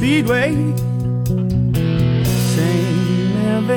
Speedway, same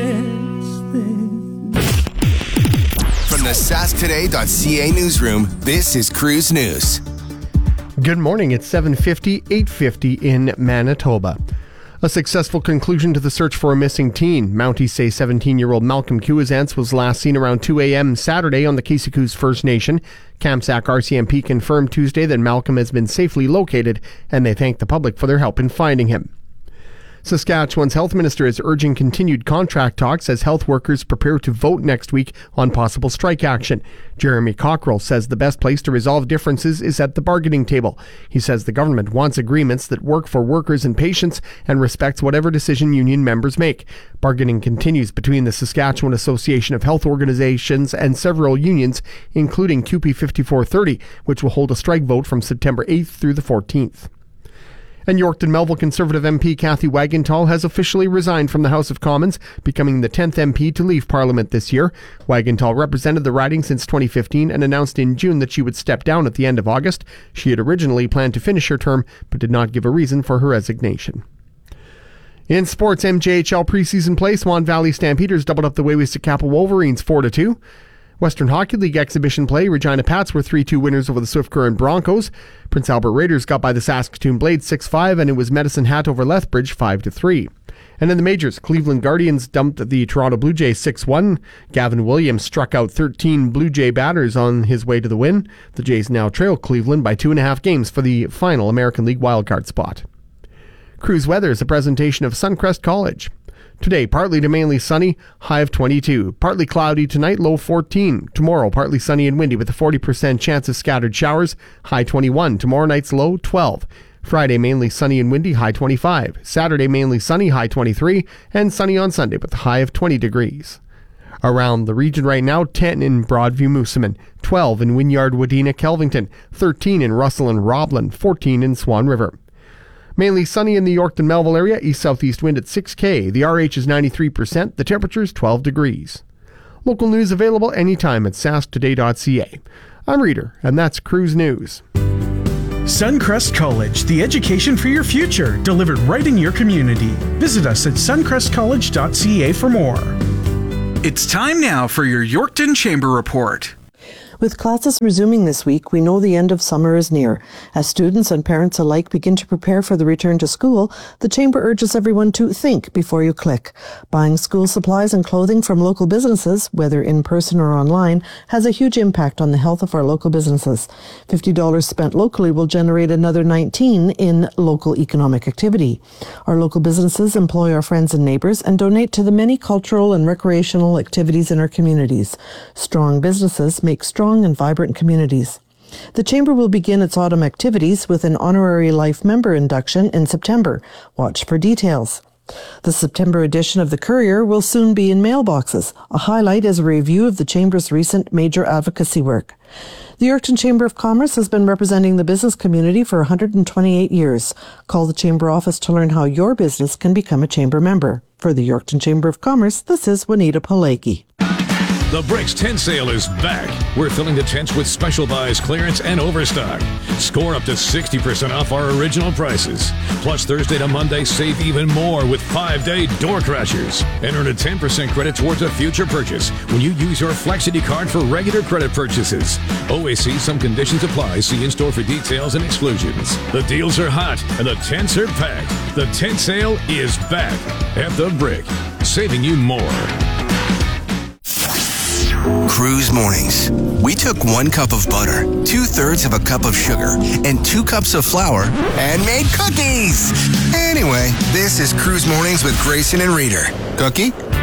everything. From the SaskToday.ca newsroom, this is Cruise News. Good morning. It's 7:50, 8:50 in Manitoba. A successful conclusion to the search for a missing teen. Mounties say 17-year-old Malcolm Kuazance was last seen around 2 a.m. Saturday on the Kisikoos First Nation. Kamsack RCMP confirmed Tuesday that Malcolm has been safely located, and they thank the public for their help in finding him. Saskatchewan's health minister is urging continued contract talks as health workers prepare to vote next week on possible strike action. Jeremy Cockrell says the best place to resolve differences is at the bargaining table. He says the government wants agreements that work for workers and patients and respects whatever decision union members make. Bargaining continues between the Saskatchewan Association of Health Organizations and several unions, including CUPE 5430, which will hold a strike vote from September 8th through the 14th. And Yorkton Melville Conservative MP Kathy Wagenthal has officially resigned from the House of Commons, becoming the 10th MP to leave Parliament this year. Wagenthal represented the riding since 2015 and announced in June that she would step down at the end of August. She had originally planned to finish her term, but did not give a reason for her resignation. In sports, MJHL preseason play, Swan Valley Stampeders doubled up the Wayways-Kappa Wolverines 4-2. Western Hockey League exhibition play, Regina Pats were 3-2 winners over the Swift Current Broncos. Prince Albert Raiders got by the Saskatoon Blades 6-5, and it was Medicine Hat over Lethbridge 5-3. And in the majors, Cleveland Guardians dumped the Toronto Blue Jays 6-1. Gavin Williams struck out 13 Blue Jay batters on his way to the win. The Jays now trail Cleveland by 2.5 games for the final American League wildcard spot. Cruise weather is a presentation of Suncrest College. Today, partly to mainly sunny, high of 22. Partly cloudy tonight, low 14. Tomorrow, partly sunny and windy with a 40% chance of scattered showers, high 21. Tomorrow night's low 12. Friday, mainly sunny and windy, high 25. Saturday, mainly sunny, high 23. And sunny on Sunday with a high of 20 degrees. Around the region right now, 10 in Broadview, Moosomin, 12 in Wynyard, Wadena, Kelvington, 13 in Russell and Roblin, 14 in Swan River. Mainly sunny in the Yorkton Melville area, east-southeast wind at 6 km. The RH is 93%, the temperature is 12 degrees. Local news available anytime at sasktoday.ca. I'm Reader, and that's Cruise News. Suncrest College, the education for your future, delivered right in your community. Visit us at suncrestcollege.ca for more. It's time now for your Yorkton Chamber Report. With classes resuming this week, we know the end of summer is near. As students and parents alike begin to prepare for the return to school, the Chamber urges everyone to think before you click. Buying school supplies and clothing from local businesses, whether in person or online, has a huge impact on the health of our local businesses. $50 spent locally will generate another $19 in local economic activity. Our local businesses employ our friends and neighbours and donate to the many cultural and recreational activities in our communities. Strong businesses make strong and vibrant communities. The Chamber will begin its autumn activities with an honorary life member induction in September. Watch for details. The September edition of the Courier will soon be in mailboxes. A highlight is a review of the Chamber's recent major advocacy work. The Yorkton Chamber of Commerce has been representing the business community for 128 years. Call the Chamber office to learn how your business can become a Chamber member. For the Yorkton Chamber of Commerce, this is Juanita Pileggi. The Bricks Tent Sale is back. We're filling the tents with special buys, clearance, and overstock. Score up to 60% off our original prices. Plus, Thursday to Monday, save even more with 5-day door crashers. And earn a 10% credit towards a future purchase when you use your Flexity card for regular credit purchases. Always see some conditions apply. See in-store for details and exclusions. The deals are hot and the tents are packed. The tent sale is back at The Brick, saving you more. Cruise Mornings. We took 1 cup of butter, 2/3 of a cup of sugar, and 2 cups of flour and made cookies. Anyway, this is Cruise Mornings with Grayson and Reader. Cookie?